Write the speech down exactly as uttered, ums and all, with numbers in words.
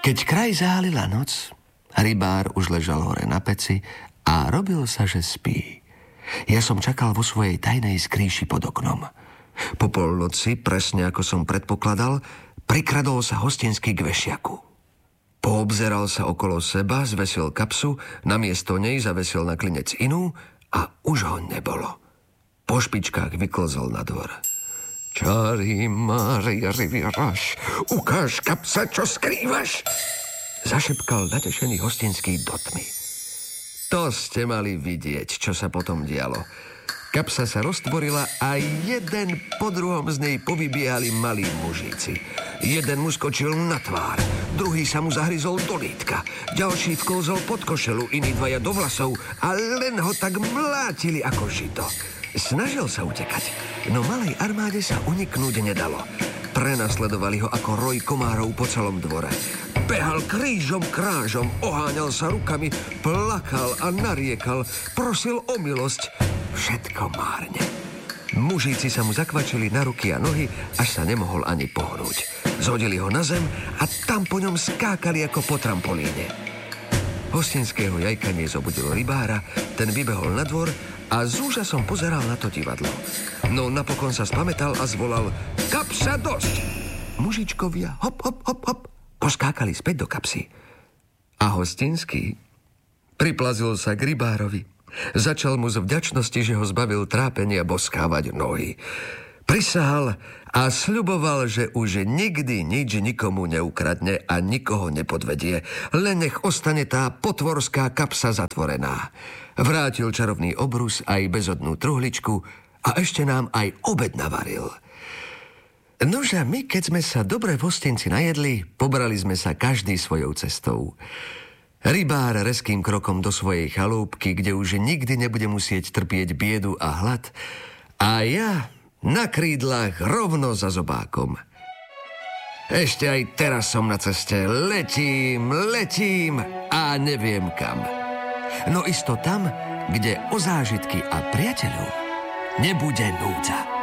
Keď kraj zálila noc, rybár už ležal hore na peci a robil sa, že spí. Ja som čakal vo svojej tajnej skrýši pod oknom. Po polnoci, presne ako som predpokladal, prikradol sa hostinský k vešiaku. Poobzeral sa okolo seba, zvesil kapsu, namiesto nej zavesil na klinec inú a už ho nebolo. Po špičkách vyklzol na dvor. Čári, mári, rivieraš, ukáž kapsa, čo skrývaš, zašepkal natešený hostinský do tmy. To ste mali vidieť, čo sa potom dialo. Kapsa sa roztvorila a jeden po druhom z nej povybiehali malí mužíci. Jeden mu skočil na tvár, druhý sa mu zahryzol do lítka, ďalší vklzol pod košelu, iní dvaja do vlasov a len ho tak mlátili ako žito. Snažil sa utekať, no malej armáde sa uniknúť nedalo. Prenasledovali ho ako roj komárov po celom dvore. Behal krížom krážom, oháňal sa rukami, plakal a nariekal, prosil o milosť. Všetko márne. Mužíci sa mu zakvačili na ruky a nohy, až sa nemohol ani pohnúť. Zhodili ho na zem a tam po ňom skákali ako po trampolíne. Hostinského jajkanie zobudilo rybára, ten vybehol na dvor a z úžasom pozeral na to divadlo. No napokon sa spamätal a zvolal: Kapsa, dosť! Mužičkovia hop, hop, hop, hop poskákali späť do kapsy. A hostinský priplazil sa k rybárovi. Začal mu z vďačnosti, že ho zbavil trápenia, boskávať nohy. Prisahal a sľuboval, že už nikdy nič nikomu neukradne a nikoho nepodvedie, len nech ostane tá potvorská kapsa zatvorená. Vrátil čarovný obrus aj bezodnú truhličku a ešte nám aj obed navaril. Nože my, keď sme sa dobre v hostinci najedli, pobrali sme sa každý svojou cestou. Rybár rezkým krokom do svojej chalúbky, kde už nikdy nebude musieť trpieť biedu a hlad, a ja na krídlach rovno za zobákom. Ešte aj teraz som na ceste. Letím, letím a neviem kam. No isto tam, kde o zážitky a priateľov nebude núdza.